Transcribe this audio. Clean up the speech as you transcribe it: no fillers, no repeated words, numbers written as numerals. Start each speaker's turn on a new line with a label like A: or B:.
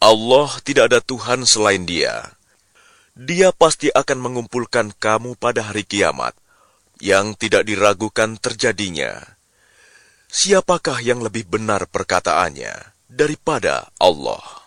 A: Allah tidak ada Tuhan selain Dia. Dia pasti akan mengumpulkan kamu pada hari kiamat, yang tidak diragukan terjadinya. Siapakah yang lebih benar perkataannya daripada Allah?